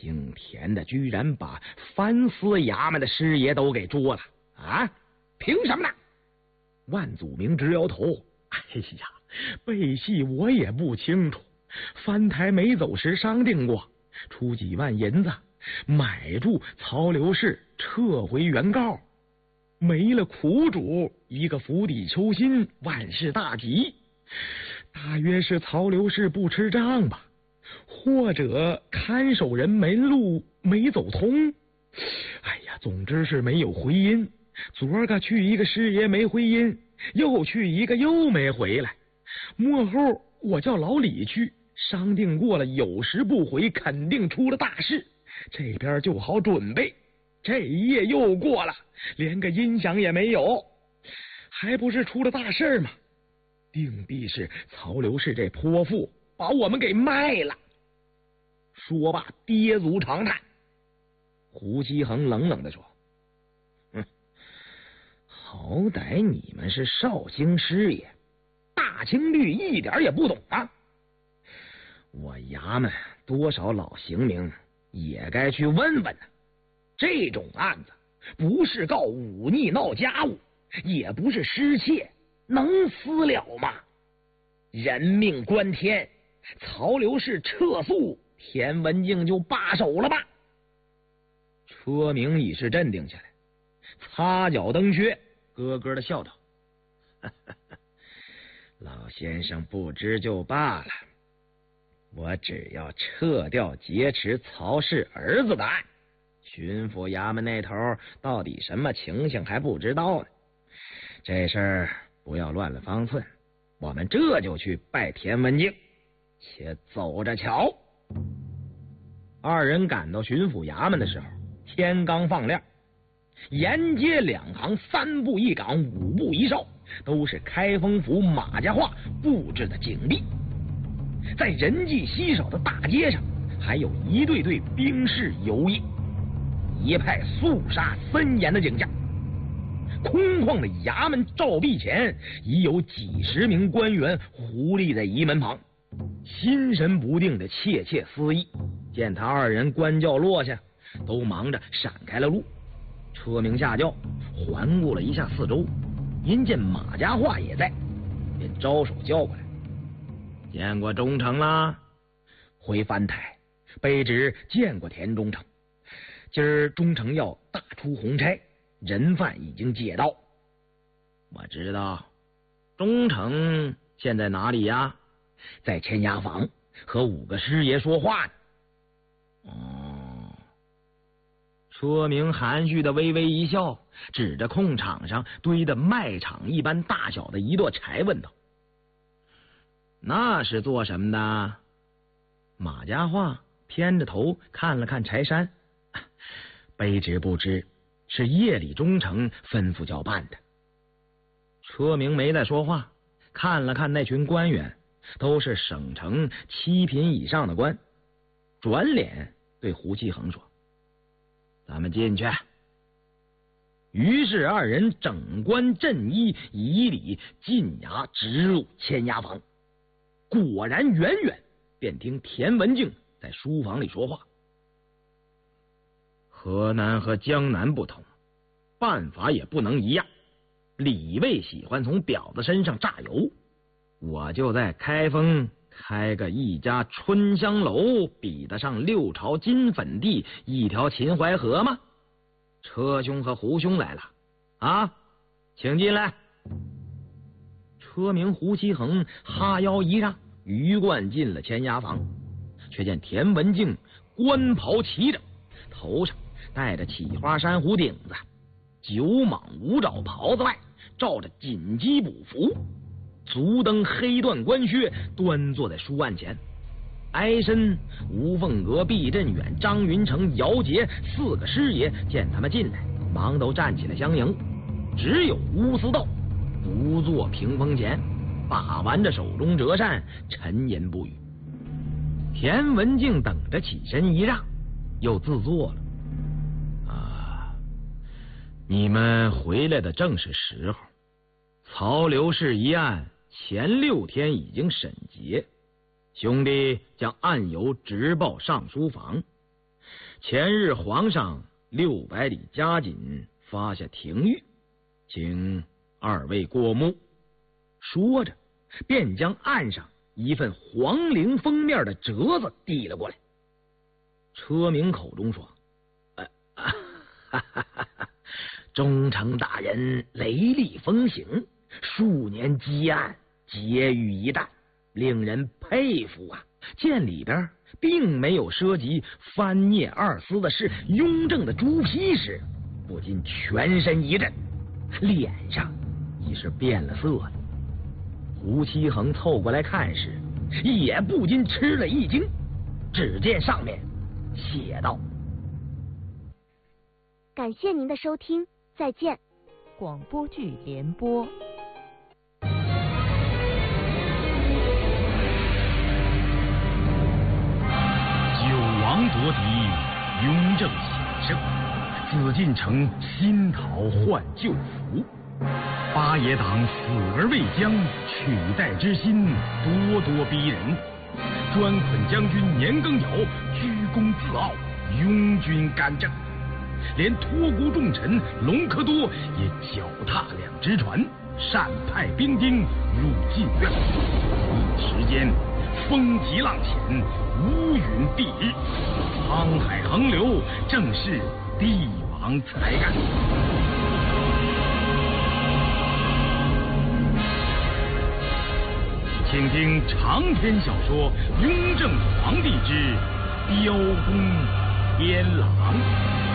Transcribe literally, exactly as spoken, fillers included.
姓田的居然把藩司衙门的师爷都给捉了啊！凭什么呢？万祖明直摇头。哎呀，背戏我也不清楚。藩台没走时商定过，出几万银子买住曹刘氏撤回原告。没了苦主，一个釜底抽薪，万事大吉。大约是曹刘氏不吃账吧，或者看守人门路没走通。哎呀，总之是没有回音。昨个去一个师爷没回音，又去一个又没回来。末后我叫老李去商定过了，有时不回肯定出了大事，这边就好准备。这一夜又过了，连个音响也没有，还不是出了大事吗？定必是曹刘氏这泼妇把我们给卖了。说罢跌足长叹。胡锡恒冷冷地说：哼，好歹你们是绍兴师爷，大清律一点也不懂啊！我衙门多少老刑名也该去问问呢。这种案子不是告忤逆闹家务，也不是失窃，能私了吗？人命关天，曹刘氏撤诉，田文镜就罢手了吧？车明已是镇定下来，擦脚蹬靴，咯咯的笑道：老先生不知就罢了，我只要撤掉劫持曹氏儿子的案，巡抚衙门那头到底什么情形还不知道呢。这事儿不要乱了方寸，我们这就去拜田文镜，且走着瞧。二人赶到巡抚衙门的时候，天刚放亮，沿街两行三步一岗，五步一哨，都是开封府马家话布置的警力。在人迹稀少的大街上，还有一队队兵士游曳，一派肃杀森严的景象。空旷的衙门照壁前，已有几十名官员狐立在仪门旁，心神不定的窃窃私议。见他二人官轿落下，都忙着闪开了路。车明下轿，环顾了一下四周，因见马家话也在，便招手叫过来：见过忠诚啦？回藩台卑职见过田忠诚，今儿忠诚要大出红差，人犯已经解到。我知道忠诚现在哪里呀？在签押房和五个师爷说话呢。哦，车明含蓄的微微一笑，指着空场上堆的麦场一般大小的一垛柴问道：那是做什么的？马家话偏着头看了看柴山，卑职不知，是夜里忠诚吩咐叫办的。车明没再说话，看了看那群官员，都是省城七品以上的官，转脸对胡锡恒说：咱们进去。于是二人整冠振衣，以礼进衙，直入签押房。果然远远便听田文镜在书房里说话：河南和江南不同，办法也不能一样。李卫喜欢从婊子身上榨油，我就在开封开个一家春香楼，比得上六朝金粉地一条秦淮河吗？车兄和胡兄来了啊，请进来。车明胡锡恒哈腰一让，鱼贯进了签押房，却见田文镜官袍齐整，头上戴着起花珊瑚顶子，九蟒五爪袍子外罩着锦鸡补服，足蹬黑缎官靴，端坐在书案前。挨身吴凤阁、毕振远、张云成、姚杰四个师爷见他们进来，忙都站起来相迎。只有乌思道不坐屏风前，把玩着手中折扇，沉吟不语。田文镜等着起身一让，又自坐了。啊，你们回来的正是时候。曹刘氏一案前六天已经审结，兄弟将案由直报上书房， 前日皇上六百里加紧发下廷谕，请二位过目。说着，便将案上一份黄绫封面的折子递了过来。车鸣口中说：“呃，哈哈哈哈，忠诚大人雷厉风行，数年积案结于一旦，令人佩服啊！见里边并没有涉及翻聂二司的事，雍正的猪皮时，不禁全身一震，脸上已是变了色了。”胡七恒凑过来看时，也不禁吃了一惊。只见上面写道：“ 感谢您的收听，再见。” 广播剧联播。 九王夺嫡，雍正险胜，紫禁城新讨换旧服。八爷党死而未僵，取代之心咄咄逼人。专捆将军年羹尧居功自傲，拥军干政，连托孤重臣隆科多也脚踏两只船，擅派兵丁入禁院。一时间风急浪浅，乌云蔽日，沧海横流，正是帝王才干。请听长篇小说《雍正皇帝之雕弓天狼》。